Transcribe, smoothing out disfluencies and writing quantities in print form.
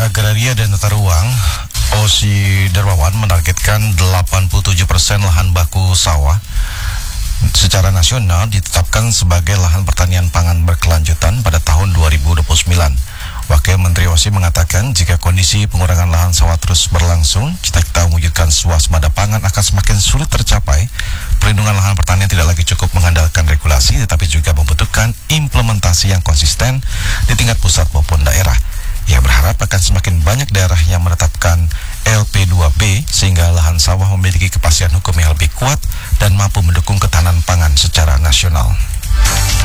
Agraria dan Tata Ruang, Osi Darmawan menargetkan 87% lahan baku sawah secara nasional ditetapkan sebagai lahan pertanian pangan berkelanjutan pada tahun 2029. Wakil Menteri Osi mengatakan jika kondisi pengurangan lahan sawah terus berlangsung, cita-cita mewujudkan swasembada pangan akan semakin sulit tercapai. Perlindungan lahan pertanian tidak lagi cukup mengandalkan regulasi, tetapi juga membutuhkan implementasi yang konsisten di tingkat pusat maupun daerah. Ia berharap akan semakin banyak daerah yang menetapkan LP2B sehingga lahan sawah memiliki kepastian hukum yang lebih kuat dan mampu mendukung ketahanan pangan secara nasional.